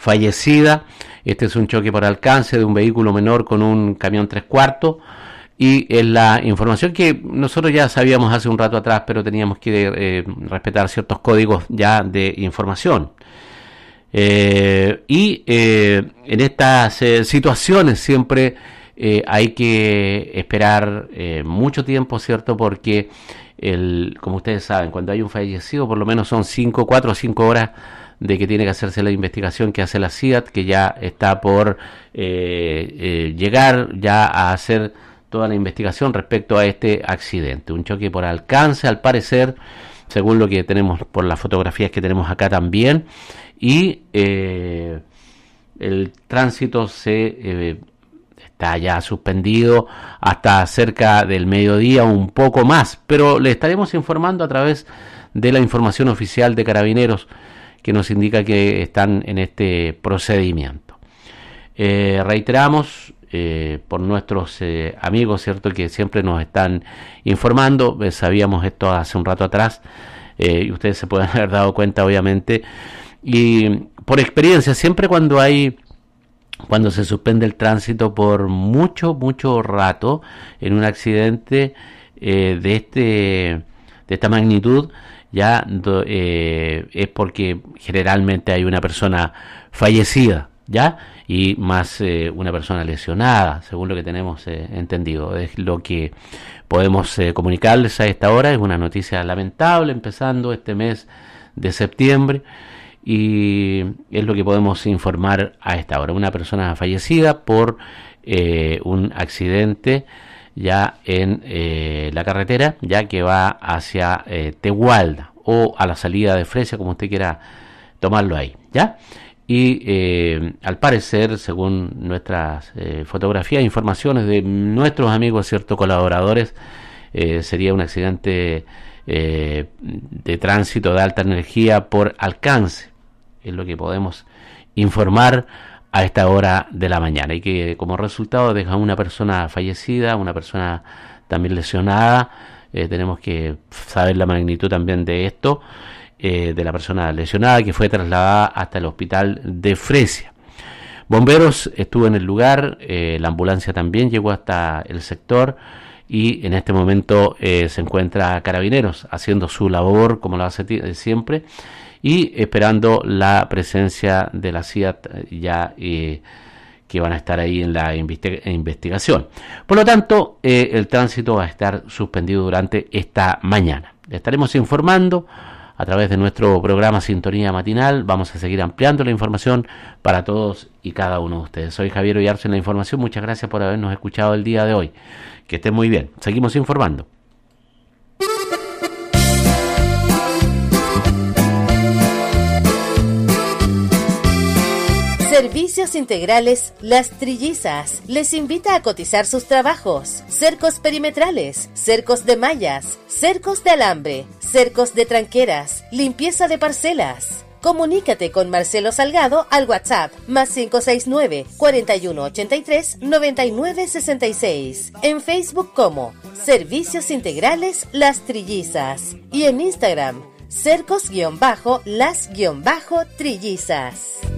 fallecida. Este es un choque por alcance de un vehículo menor con un camión 3/4. Y es la información que nosotros ya sabíamos hace un rato atrás, pero teníamos que respetar ciertos códigos ya de información. En estas situaciones siempre hay que esperar mucho tiempo, ¿cierto? Porque, como ustedes saben, cuando hay un fallecido, por lo menos son 4 o 5 horas de que tiene que hacerse la investigación que hace la CIAT, que ya está por llegar ya a hacer toda la investigación respecto a este accidente. Un choque por alcance, al parecer, según lo que tenemos por las fotografías que tenemos acá también, y el tránsito está ya suspendido hasta cerca del mediodía, un poco más, pero le estaremos informando a través de la información oficial de Carabineros, que nos indica que están en este procedimiento. Reiteramos por nuestros amigos, ¿cierto?, que siempre nos están informando. Sabíamos esto hace un rato atrás, y ustedes se pueden haber dado cuenta, obviamente, y por experiencia, siempre cuando se suspende el tránsito por mucho rato en un accidente de esta magnitud, ya es porque generalmente hay una persona fallecida, ¿ya? Y más una persona lesionada, según lo que tenemos entendido. Es lo que podemos comunicarles a esta hora. Es una noticia lamentable, empezando este mes de septiembre, y es lo que podemos informar a esta hora. Una persona fallecida por un accidente ya en la carretera, ya que va hacia Tegualda, o a la salida de Fresia, como usted quiera tomarlo ahí, ¿ya? Y al parecer, según nuestras fotografías e informaciones de nuestros amigos, ciertos colaboradores, sería un accidente de tránsito de alta energía por alcance. Es lo que podemos informar a esta hora de la mañana, y que como resultado deja una persona fallecida, una persona también lesionada. Tenemos que saber la magnitud también de esto, de la persona lesionada, que fue trasladada hasta el hospital de Fresia. Bomberos estuvo en el lugar, la ambulancia también llegó hasta el sector, y en este momento se encuentra Carabineros haciendo su labor como lo hace siempre, y esperando la presencia de la CIAT ya que van a estar ahí en la investigación. Por lo tanto, el tránsito va a estar suspendido durante esta mañana. Le estaremos informando a través de nuestro programa Sintonía Matinal. Vamos a seguir ampliando la información para todos y cada uno de ustedes. Soy Javier Oyarzo en la información. Muchas gracias por habernos escuchado el día de hoy. Que estén muy bien. Seguimos informando. Servicios Integrales Las Trillizas les invita a cotizar sus trabajos: cercos perimetrales, cercos de mallas, cercos de alambre, cercos de tranqueras, limpieza de parcelas. Comunícate con Marcelo Salgado al WhatsApp +569 4183 9966, en Facebook como Servicios Integrales Las Trillizas, y en Instagram cercos-las-trillizas.